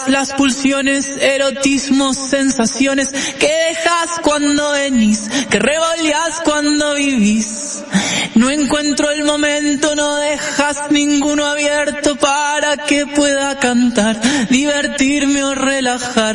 todas las pulsiones, erotismos, sensaciones que dejas cuando venís, que revoleás cuando vivís. No encuentro el momento, no dejas ninguno abierto para que pueda cantar, divertirme o relajar.